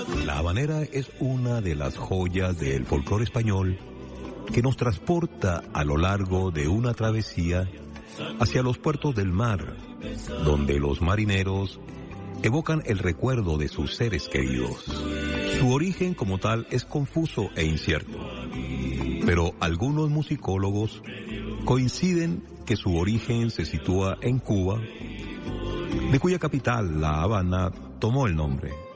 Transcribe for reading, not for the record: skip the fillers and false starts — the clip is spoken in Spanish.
La habanera es una de las joyas del folclore español que nos transporta a lo largo de una travesía hacia los puertos del mar, donde los marineros evocan el recuerdo de sus seres queridos. Su origen como tal es confuso e incierto, pero algunos musicólogos coinciden que su origen se sitúa en Cuba, de cuya capital, La Habana, tomó el nombre.